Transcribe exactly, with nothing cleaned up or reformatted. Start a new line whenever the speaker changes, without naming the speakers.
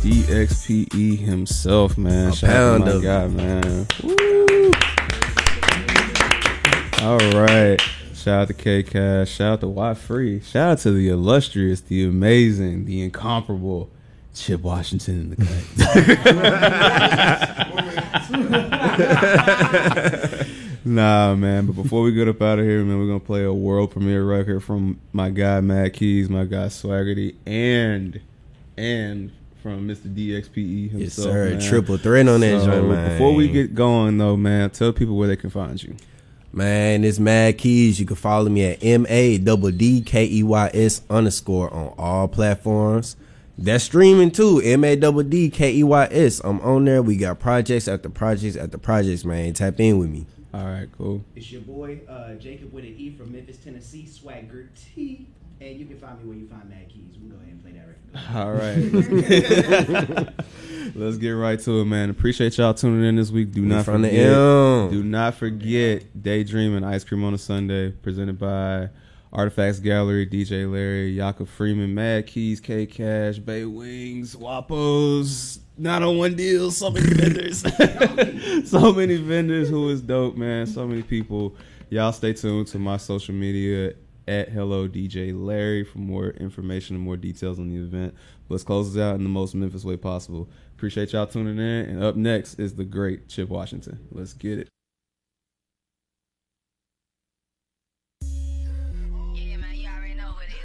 D X P E himself, man.
A
Shout out to my
pound
guy, man. Woo. All right. Shout out to K-Cash. Shout out to Y Free. Shout out to the illustrious, the amazing, the incomparable Chip Washington in the cut. Nah, man. But before we get up out of here, man, we're gonna play a world premiere record from my guy Mad Keys, my guy Swaggerty, and and from Mister D X P E himself.
Yes, sir.
Man.
Triple threat on that
So,
joint, man.
before we get going, though, man, tell people where they can find you.
Man, it's Mad Keys. You can follow me at M A D D K E Y S underscore on all platforms. That's streaming too. M A D D K E Y S. I'm on there. We got projects after projects after projects, man. Tap in with me.
All right, cool.
It's your boy uh, Jacob with an E from Memphis, Tennessee, Swagger T. And you can find me where you find Mad Keys. We can go ahead and play that record.
All right. Let's get right to it, man. Appreciate y'all tuning in this week. Do not
from
forget.
the M.
Do not forget Daydream and Ice Cream on a Sunday, presented by Artifacts Gallery, D J Larry, Yaka Freeman, Mad Keys, K Cash, Bay Wings, Wappos. Not on one deal. So many vendors. So many vendors. Who is dope, man. So many people. Y'all stay tuned to my social media at Hello D J Larry for more information and more details on the event. Let's close this out in the most Memphis way possible. Appreciate y'all tuning in. And up next is the great Chip Washington. Let's get it.